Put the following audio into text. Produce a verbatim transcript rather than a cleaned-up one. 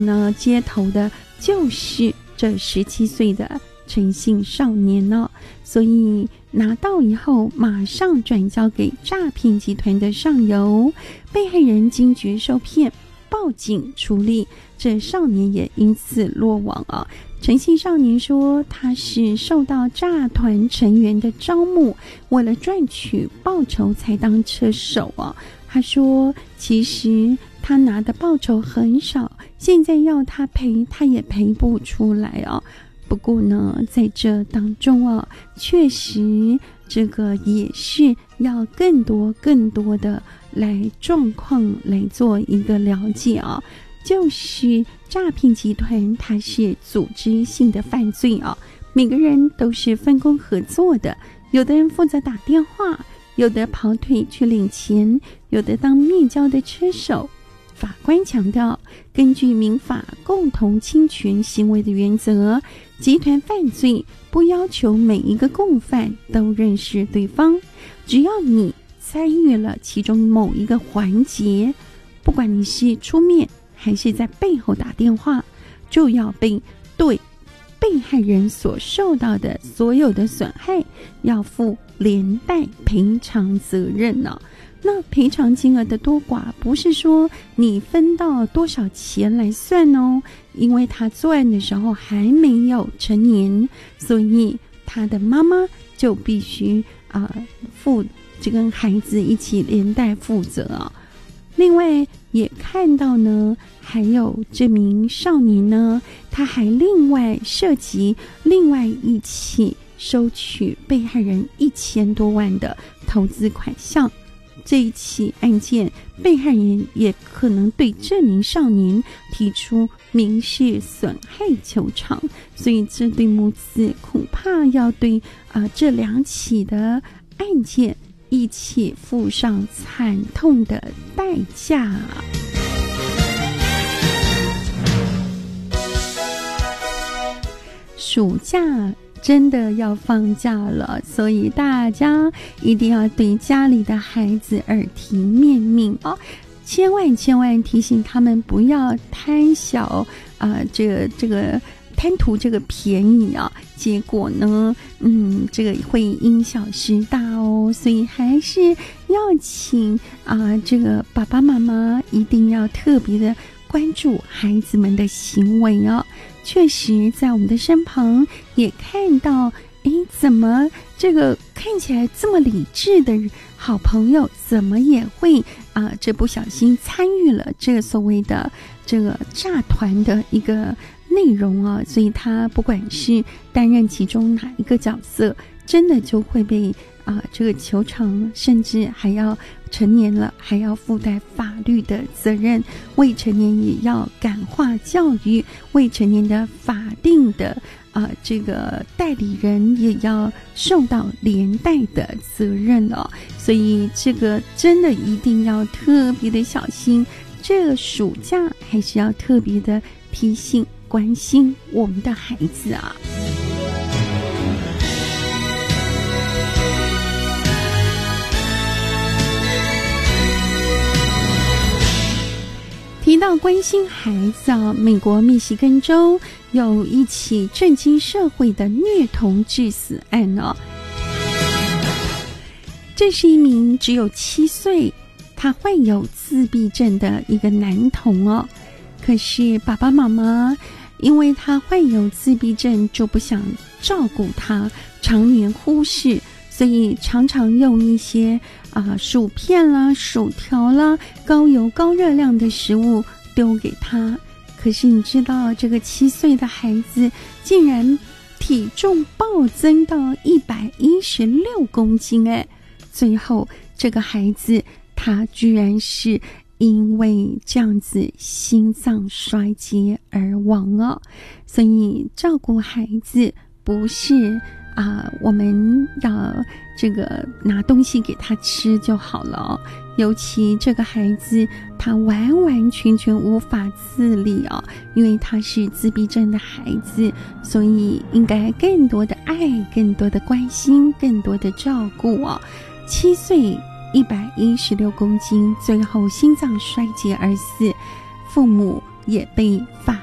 呢，接头的就是这十七岁的陈姓少年呢、哦，所以拿到以后马上转交给诈骗集团的上游，被害人惊觉受骗，报警处理，这少年也因此落网啊。陈姓少年说，他是受到诈团成员的招募，为了赚取报酬才当车手啊。他说，其实他拿的报酬很少，现在要他赔，他也赔不出来啊。不过呢，在这当中啊，确实这个也是要更多更多的来状况来做一个了解啊。就是诈骗集团它是组织性的犯罪啊，每个人都是分工合作的，有的人负责打电话，有的跑腿去领钱，有的当面交的车手。法官强调，根据民法共同侵权行为的原则，集团犯罪不要求每一个共犯都认识对方，只要你参与了其中某一个环节，不管你是出面还是在背后打电话，就要被对被害人所受到的所有的损害要负连带赔偿责任呢、哦。那赔偿金额的多寡不是说你分到多少钱来算哦，因为他作案的时候还没有成年，所以他的妈妈就必须啊、呃、负这跟孩子一起连带负责啊。另外也看到呢，还有这名少年呢，他还另外涉及另外一起收取被害人一千多万的投资款项。这一起案件，被害人也可能对这名少年提出民事损害求偿，所以这对母子恐怕要对啊、呃、这两起的案件一起付上惨痛的代价。暑假真的要放假了，所以大家一定要对家里的孩子耳提面命哦，千万千万提醒他们不要贪小啊、呃，这个这个贪图这个便宜啊，结果呢，嗯，这个会因小失大哦，所以还是要请啊、呃，这个爸爸妈妈一定要特别的关注孩子们的行为哦。确实在我们的身旁也看到，诶，怎么这个看起来这么理智的好朋友，怎么也会啊、呃，这不小心参与了这个所谓的这个诈团的一个内容啊，所以他不管是担任其中哪一个角色，真的就会被啊、呃、这个求偿，甚至还要成年了还要负担法律的责任，未成年也要感化教育，未成年的法定的啊、呃、这个代理人也要受到连带的责任哦，所以这个真的一定要特别的小心，这个暑假还是要特别的提醒关心我们的孩子啊。提到关心孩子啊，美国密西根州有一起震惊社会的虐童致死案哦。这是一名只有七岁，他患有自闭症的一个男童哦。可是爸爸妈妈因为他患有自闭症，就不想照顾他，常年忽视，所以常常用一些啊薯片啦、薯条啦、高油高热量的食物丢给他。可是你知道，这个七岁的孩子竟然体重暴增到一百一十六公斤，哎，最后这个孩子他居然是因为这样子心脏衰竭而亡哦。所以照顾孩子不是啊、呃，我们要这个拿东西给他吃就好了哦。尤其这个孩子他完完全全无法自理哦，因为他是自闭症的孩子，所以应该更多的爱，更多的关心，更多的照顾哦。七岁一百一十六公斤，最后心脏衰竭而死，父母也被法